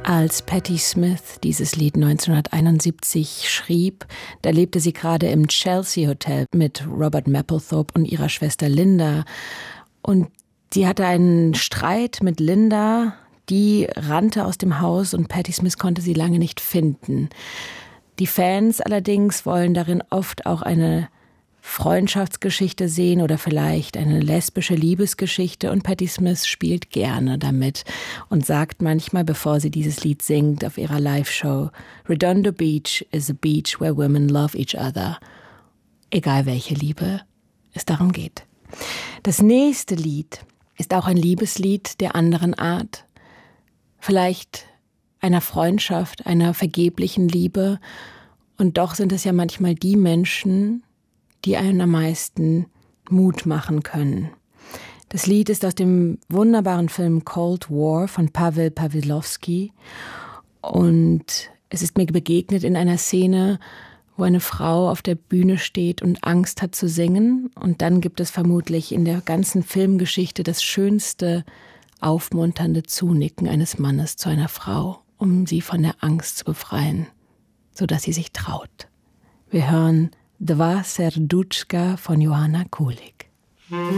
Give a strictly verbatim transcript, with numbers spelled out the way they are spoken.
Als Patti Smith dieses Lied neunzehnhunderteinundsiebzig schrieb, da lebte sie gerade im Chelsea Hotel mit Robert Mapplethorpe und ihrer Schwester Linda. Und sie hatte einen Streit mit Linda, die rannte aus dem Haus und Patti Smith konnte sie lange nicht finden. Die Fans allerdings wollen darin oft auch eine Freundschaftsgeschichte sehen oder vielleicht eine lesbische Liebesgeschichte, und Patti Smith spielt gerne damit und sagt manchmal, bevor sie dieses Lied singt auf ihrer Live-Show: Redondo Beach is a beach where women love each other. Egal welche Liebe es darum geht. Das nächste Lied ist auch ein Liebeslied der anderen Art. Vielleicht einer Freundschaft, einer vergeblichen Liebe. Und doch sind es ja manchmal die Menschen, die einen am meisten Mut machen können. Das Lied ist aus dem wunderbaren Film Cold War von Paweł Pawlowski. Und es ist mir begegnet in einer Szene, wo eine Frau auf der Bühne steht und Angst hat zu singen. Und dann gibt es vermutlich in der ganzen Filmgeschichte das schönste, aufmunternde Zunicken eines Mannes zu einer Frau, um sie von der Angst zu befreien, sodass sie sich traut. Wir hören Dva Serduchka von Johanna Kulik.